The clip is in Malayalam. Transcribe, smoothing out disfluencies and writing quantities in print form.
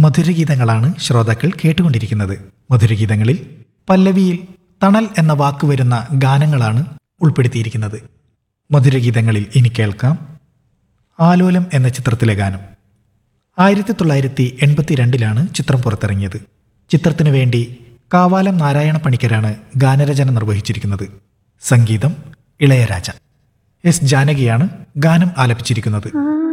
മധുരഗീതങ്ങളാണ് ശ്രോതാക്കൾ കേട്ടുകൊണ്ടിരിക്കുന്നത്. മധുരഗീതങ്ങളിൽ പല്ലവിയിൽ തണൽ എന്ന വാക്ക് വരുന്ന ഗാനങ്ങളാണ് ഉൾപ്പെടുത്തിയിരിക്കുന്നത്. മധുരഗീതങ്ങളിൽ ഇനി കേൾക്കാം ആലോലം എന്ന ചിത്രത്തിലെ ഗാനം. 1982 ചിത്രം പുറത്തിറങ്ങിയത്. ചിത്രത്തിനു വേണ്ടി കാവാലം നാരായണ പണിക്കരാണ് ഗാനരചന നിർവഹിച്ചിരിക്കുന്നത്. സംഗീതം ഇളയരാജ. എസ് ജാനകിയാണ് ഗാനം ആലപിച്ചിരിക്കുന്നത്.